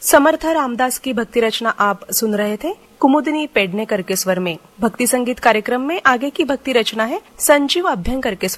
समर्थ रामदास की भक्ति रचना आप सुन रहे थे कुमुदिनी पेडनेकर के स्वर में। भक्ति संगीत कार्यक्रम में आगे की भक्ति रचना है संजीव अभ्यंकर के स्वर